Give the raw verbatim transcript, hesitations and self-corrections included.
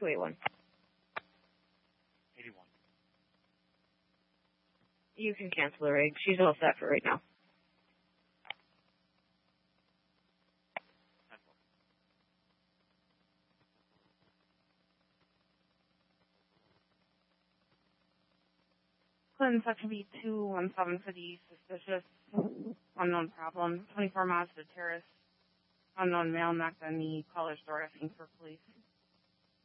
two eight one. eighty-one. You can cancel the rig. She's all set for right now. Clinton, section B two one seven City, suspicious, unknown problem, twenty-four Mazda Terrace, unknown male knocked on the caller's door asking for police.